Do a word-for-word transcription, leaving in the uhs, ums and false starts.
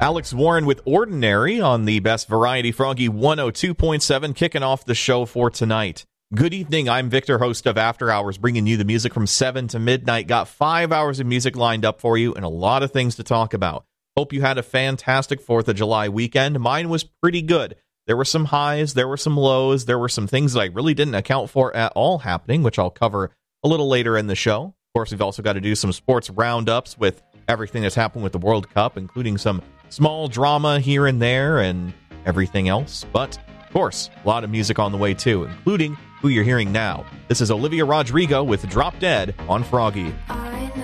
Alex Warren with Ordinary on the Best Variety Froggy one oh two point seven, kicking off the show for tonight. Good evening, I'm Victor, host of After Hours, bringing you the music from seven to midnight. Got five hours of music lined up for you and a lot of things to talk about. Hope you had a fantastic fourth of July weekend. Mine was pretty good. There were some highs, there were some lows, there were some things that I really didn't account for at all happening, which I'll cover a little later in the show. Of course, we've also got to do some sports roundups with everything that's happened with the World Cup, including some small drama here and there and everything else. But, of course, a lot of music on the way, too, including who you're hearing now. This is Olivia Rodrigo with Drop Dead on Froggy.